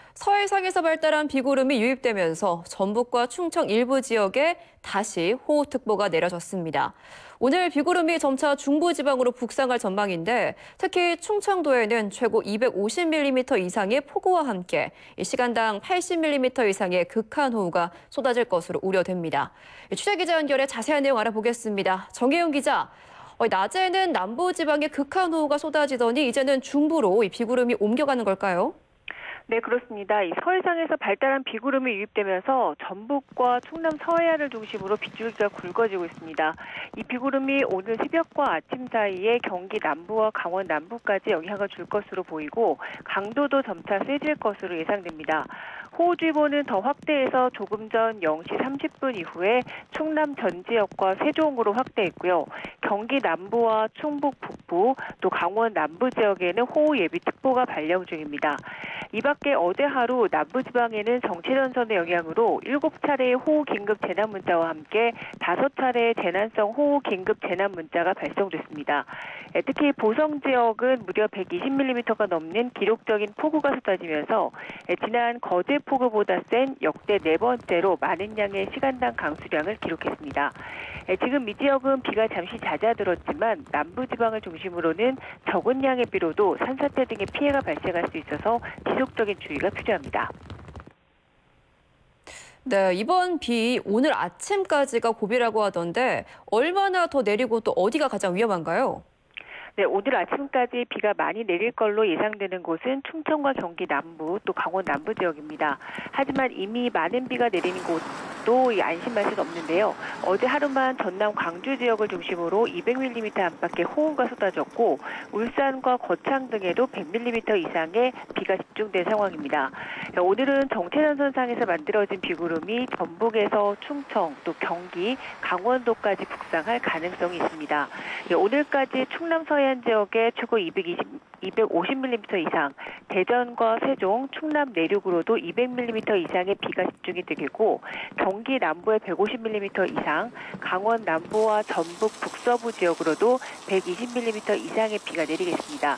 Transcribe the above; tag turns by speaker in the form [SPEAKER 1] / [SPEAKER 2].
[SPEAKER 1] 서해상에서 발달한 비구름이 유입되면서 전북과 충청 일부 지역에 다시 호우특보가 내려졌습니다. 오늘 비구름이 점차 중부지방으로 북상할 전망인데 특히 충청도에는 최고 250mm 이상의 폭우와 함께 시간당 80mm 이상의 극한호우가 쏟아질 것으로 우려됩니다. 취재기자 연결해 자세한 내용 알아보겠습니다. 정혜영 기자. 낮에는 남부지방에 극한호우가 쏟아지더니 이제는 중부로 이 비구름이 옮겨가는 걸까요?
[SPEAKER 2] 네, 그렇습니다. 이 서해상에서 발달한 비구름이 유입되면서 전북과 충남 서해안을 중심으로 빗줄기가 굵어지고 있습니다. 이 비구름이 오늘 새벽과 아침 사이에 경기 남부와 강원 남부까지 영향을 줄 것으로 보이고 강도도 점차 세질 것으로 예상됩니다. 호우주의보는 더 확대해서 조금 전 0시 30분 이후에 충남 전 지역과 세종으로 확대했고요. 경기 남부와 충북 북부 또 강원 남부 지역에는 호우 예비특보가 발령 중입니다. 이 밖에 어제 하루 남부지방에는 정체전선의 영향으로 7차례의 호우 긴급 재난 문자와 함께 5차례의 재난성 호우 긴급 재난 문자가 발송됐습니다. 특히 보성 지역은 무려 120mm가 넘는 기록적인 폭우가 쏟아지면서 지난 거제 폭우보다 센 역대 네 번째로 많은 양의 시간당 강수량을 기록했습니다. 지금 이 지역은 비가 잠시 잦아들었지만 남부지방을 중심으로는 적은 양의 비로도 산사태 등의 피해가 발생할 수 있어서 지속적인 주의가 필요합니다.
[SPEAKER 1] 네, 이번 비 오늘 아침까지가 고비라고 하던데 얼마나 더 내리고 또 어디가 가장 위험한가요?
[SPEAKER 2] 네, 오늘 아침까지 비가 많이 내릴 걸로 예상되는 곳은 충청과 경기 남부 또 강원 남부 지역입니다. 하지만 이미 많은 비가 내리는 곳도 안심할 수는 없는데요. 어제 하루만 전남 광주 지역을 중심으로 200mm 안팎의 호우가 쏟아졌고 울산과 거창 등에도 100mm 이상의 비가 집중된 상황입니다. 오늘은 정체전선상에서 만들어진 비구름이 전북에서 충청 또 경기, 강원도까지 북상할 가능성이 있습니다. 오늘까지 충남 서해안 지역에 최고 250mm 이상, 대전과 세종, 충남 내륙으로도 200mm 이상의 비가 집중이 되겠고 경기 남부에 150mm 이상, 강원 남부와 전북 북서부 지역으로도 120mm 이상의 비가 내리겠습니다.